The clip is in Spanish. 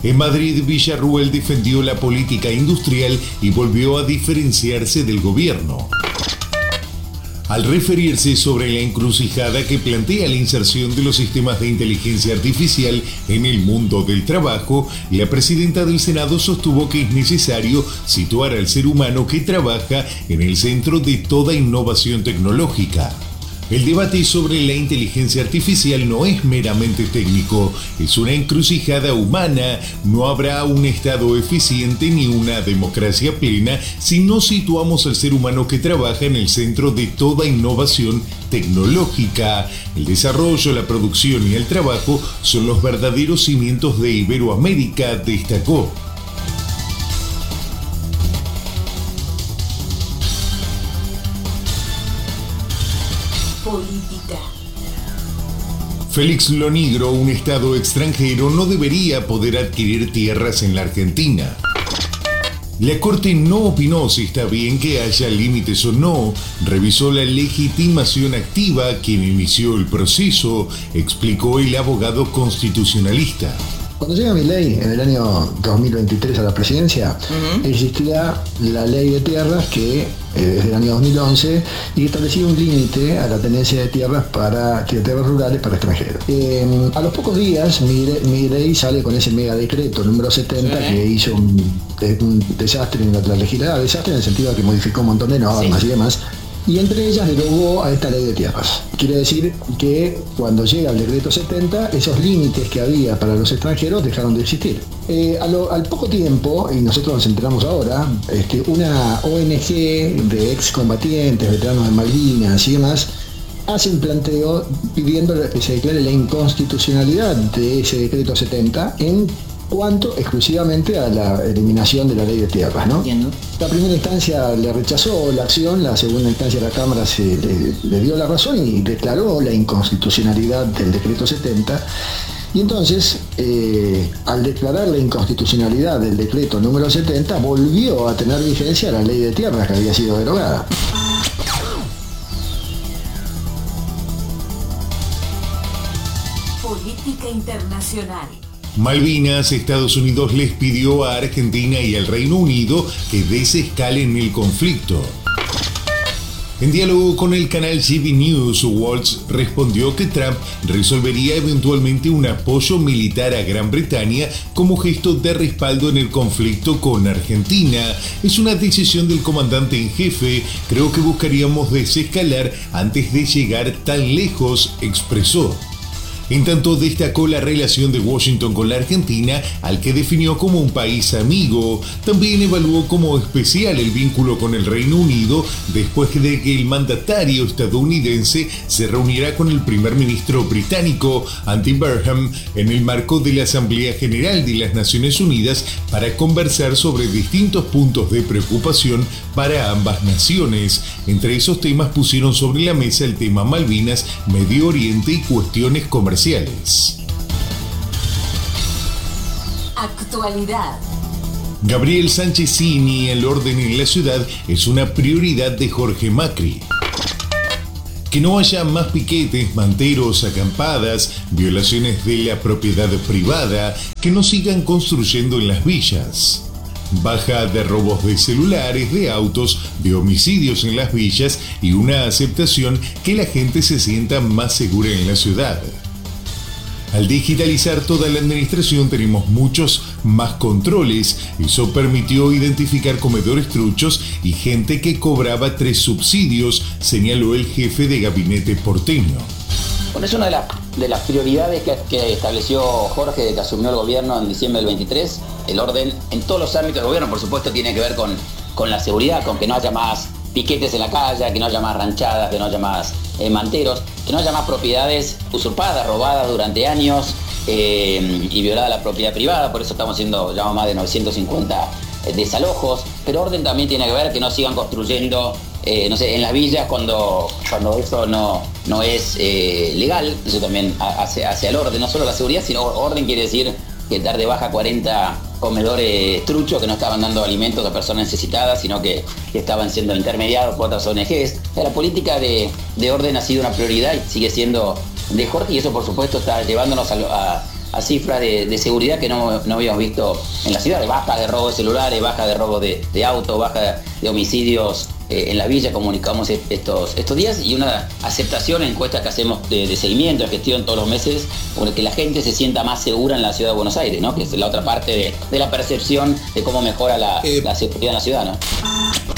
En Madrid, Villarruel defendió la política industrial y volvió a diferenciarse del gobierno. Al referirse sobre la encrucijada que plantea la inserción de los sistemas de inteligencia artificial en el mundo del trabajo, la presidenta del Senado sostuvo que es necesario situar al ser humano que trabaja en el centro de toda innovación tecnológica. El debate sobre la inteligencia artificial no es meramente técnico, es una encrucijada humana. No habrá un Estado eficiente ni una democracia plena si no situamos al ser humano que trabaja en el centro de toda innovación tecnológica. El desarrollo, la producción y el trabajo son los verdaderos cimientos de Iberoamérica, destacó. Política. Félix Lonigro, un Estado extranjero, no debería poder adquirir tierras en la Argentina. La Corte no opinó si está bien que haya límites o no, revisó la legitimación activa, quien inició el proceso, explicó el abogado constitucionalista. Cuando llega Milei en el año 2023 a la presidencia, existía la ley de tierras que desde el año 2011 y que establecía un límite a la tenencia de tierras rurales para extranjeros. A los pocos días Milei sale con ese mega decreto número 70 que hizo un desastre en la legislatura, desastre en el sentido de que modificó un montón de normas y demás. Y entre ellas derogó a esta ley de tierras. Quiere decir que cuando llega el decreto 70, esos límites que había para los extranjeros dejaron de existir. Al poco tiempo, y nosotros nos enteramos ahora, una ONG de excombatientes, veteranos de Malvinas y demás, hace un planteo pidiendo que se declare la inconstitucionalidad de ese decreto 70 en cuanto exclusivamente a la eliminación de la ley de tierras, ¿no? Entiendo. La primera instancia le rechazó la acción, la segunda instancia de la Cámara le dio la razón y declaró la inconstitucionalidad del decreto 70. Y entonces, al declarar la inconstitucionalidad del decreto número 70, volvió a tener vigencia la ley de tierras que había sido derogada. Política internacional. Malvinas, Estados Unidos les pidió a Argentina y al Reino Unido que desescalen el conflicto. En diálogo con el canal GB News, Waltz respondió que Trump resolvería eventualmente un apoyo militar a Gran Bretaña como gesto de respaldo en el conflicto con Argentina. Es una decisión del comandante en jefe. Creo que buscaríamos desescalar antes de llegar tan lejos, expresó. En tanto, destacó la relación de Washington con la Argentina, al que definió como un país amigo. También evaluó como especial el vínculo con el Reino Unido después de que el mandatario estadounidense se reuniera con el primer ministro británico, Andy Burnham, en el marco de la Asamblea General de las Naciones Unidas para conversar sobre distintos puntos de preocupación para ambas naciones. Entre esos temas pusieron sobre la mesa el tema Malvinas, Medio Oriente y cuestiones comerciales. Actualidad. Gabriel Sanchezini, el orden en la ciudad es una prioridad de Jorge Macri. Que no haya más piquetes, manteros, acampadas, violaciones de la propiedad privada, que no sigan construyendo en las villas. Baja de robos de celulares, de autos, de homicidios en las villas y una aceptación que la gente se sienta más segura en la ciudad. Al digitalizar toda la administración tenemos muchos más controles. Eso permitió identificar comedores truchos y gente que cobraba 3 subsidios, señaló el jefe de gabinete porteño. Bueno, es una de las prioridades que estableció Jorge desde que asumió el gobierno en diciembre del 23. El orden en todos los ámbitos del gobierno, por supuesto, tiene que ver con la seguridad, con que no haya más piquetes en la calle, que no haya más ranchadas, que no haya más manteros, que no haya más propiedades usurpadas, robadas durante años y violada la propiedad privada. Por eso estamos haciendo ya más de 950 desalojos. Pero orden también tiene que ver que no sigan construyendo en las villas cuando eso no es legal. Eso también hacia el orden, no solo la seguridad, sino orden quiere decir que dar de baja 40 comedores truchos que no estaban dando alimentos a personas necesitadas, sino que estaban siendo intermediados por otras ONGs. La política de orden ha sido una prioridad y sigue siendo de Jorge, y eso por supuesto está llevándonos a cifras de seguridad que no habíamos visto en la ciudad. Baja de robo de celulares, baja de robo de autos, baja de homicidios en la villa, comunicamos estos días, y una aceptación en encuestas que hacemos de seguimiento, de gestión todos los meses, por que la gente se sienta más segura en la ciudad de Buenos Aires, ¿no? Que es la otra parte de la percepción de cómo mejora la seguridad en la ciudad, ¿no?